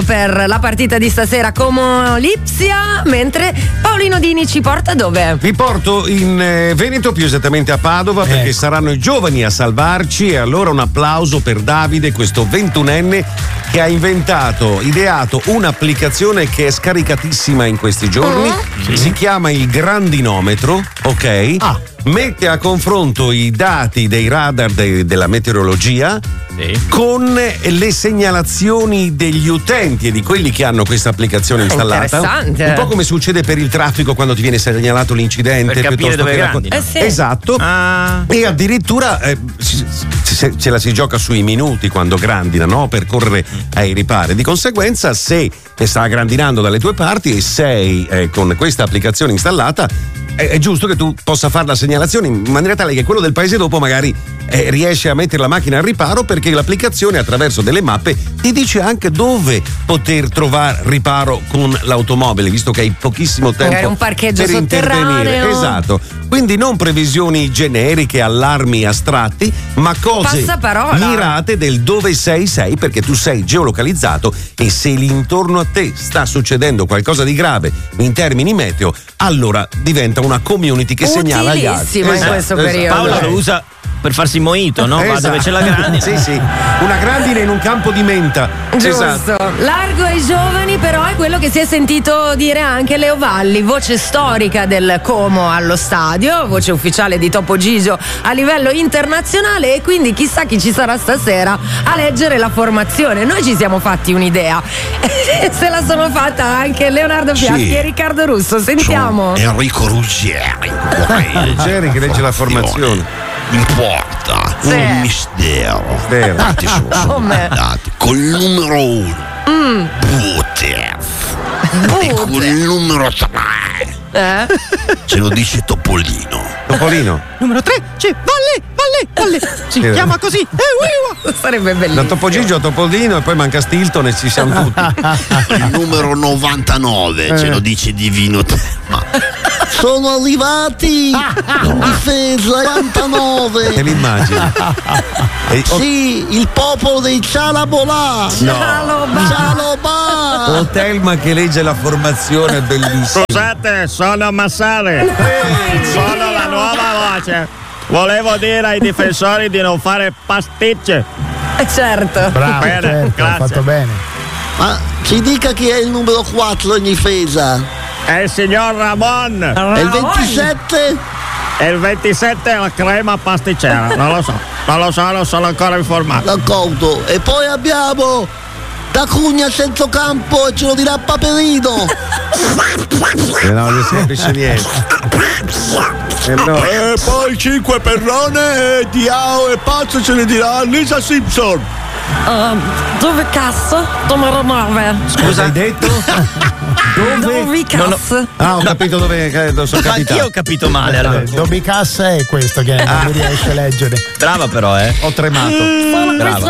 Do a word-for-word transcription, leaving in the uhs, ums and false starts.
per la partita di stasera Como Lipsia, mentre Paolino Dini ci porta dove? Vi porto in eh, Veneto, più esattamente a Padova, perché Ecco. saranno i giovani a salvarci. E allora un applauso per Davide, questo ventunenne che ha inventato, ideato un'applicazione che è scaricatissima in questi giorni. Mm. Si chiama il grandinometro, ok? Ah. Mette a confronto i dati dei radar de- della meteorologia Sì. con le segnalazioni degli utenti e di quelli che hanno questa applicazione installata. Interessante. Un po' come succede per il traffico quando ti viene segnalato l'incidente, Per capire piuttosto dove che la grandi, co- no? Eh sì. Esatto. Ah. E addirittura eh, si- se- ce la si gioca sui minuti quando grandina, no? Per correre ai ripari. Di conseguenza, se sta grandinando dalle tue parti e sei eh, con questa applicazione installata, è, è giusto che tu possa fare la segnalazione in maniera tale che quello del paese dopo magari eh, riesce a mettere la macchina al riparo, perché l'applicazione attraverso delle mappe ti dice anche dove poter trovare riparo con l'automobile, visto che hai pochissimo tempo Magari un parcheggio per sotterraneo. intervenire. Esatto. Quindi non previsioni generiche, allarmi astratti, ma cose Passaparola. mirate del dove sei sei, perché tu sei geolocalizzato e se lì intorno a te sta succedendo qualcosa di grave in termini meteo, allora diventa una community che segnala agli altri. Utilissima in questo periodo. Paolo lo usa per farsi il mojito, no? Va Esatto. dove c'è la grandine. Sì, sì. Una grandine in un campo di menta. Giusto. Esatto. Largo ai giovani, però è quello che si è sentito dire anche Leo Valli, voce storica del Como allo stadio, voce ufficiale di Topo Gigio a livello internazionale, e quindi chissà chi ci sarà stasera a leggere la formazione. Noi ci siamo fatti un'idea. Se la sono fatta anche Leonardo Piaschi Sì. e Riccardo Russo. Sentiamo. Sono Enrico Ruggieri. Ruggeri che legge la formazione. In porta, Sì. un mistero. Vero. Tanti sono, sono Come? mandati. Col numero uno, Mm. Butev. E con il numero tre, Eh? ce lo dice Topolino. Topolino. Numero tre c'è Valle, Valle, Valle. Si Sì. chiama così. Eh, uiua. Sarebbe Da bellissimo. Topo Gigio a Topolino e poi manca Stilton e ci siamo tutti. Il numero novantanove, ce lo dice Divino Tema. Sono arrivati in difesa novantanove. Te l'immagini? E- oh, Sì, il popolo dei Cialabolà. Ciao, ba- Cialobà. oh, Telma che legge la formazione è bellissimo. Scusate, sono Massale. Sono la nuova voce. Volevo dire ai difensori di non fare pasticce. Eh, certo. Bravo, Bene, certo, hai grazie. fatto bene. Ma ci dica chi è il numero quattro in difesa. È il signor Ramon. E il ventisette? E il ventisette è la crema pasticcera. Non lo so. Non lo so, non sono ancora informato. D'accordo. E poi abbiamo Da Cugna a centrocampo e ce lo dirà Paperino. Eh no, non si capisce niente. Eh no. E poi cinque Perrone e Diao e Pazzo ce ne dirà Lisa Simpson. Um, dove cazzo? Numero nove. Cosa hai detto? Dove? Dove cazzo? Ah, ho capito dove eh, dove sono Ma anch'io ho capitato. capito male. allora. Dobby Cassa è questo che non riesce a leggere. Brava però, eh. Ho tremato. Sono Brava. questo